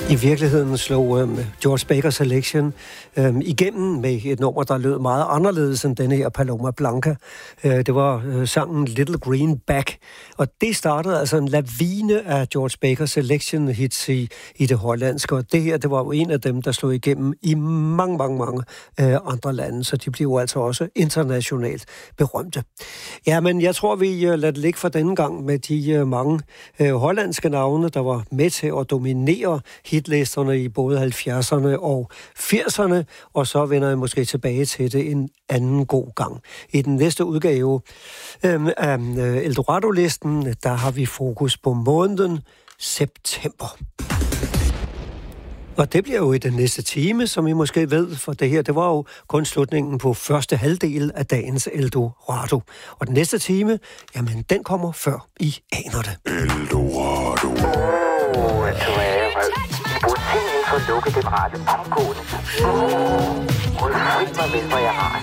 I virkeligheden slog George Baker Selection igennem med et nummer, der lød meget anderledes end denne her Paloma Blanca. Det var sangen Little Green Back, og det startede altså en lavine af George Baker Selection hits i det hollandske, og det her, det var jo en af dem, der slog igennem i mange andre lande, så de blev jo altså også internationalt berømte. Ja, men jeg tror, vi lader det ligge for denne gang med de mange hollandske navne, der var med til at dominere hitlisterne i både 70'erne og 80'erne, og så vender jeg måske tilbage til det en anden god gang. I den næste udgave af Eldorado-listen, der har vi fokus på måneden september. Og det bliver jo i den næste time, som I måske ved, for det her, det var jo kun slutningen på første halvdel af dagens Eldorado. Og den næste time, jamen den kommer før I aner det. Eldorado. Butikken får lukket den rette omgående. Hun fri mig vel, hvor jeg har.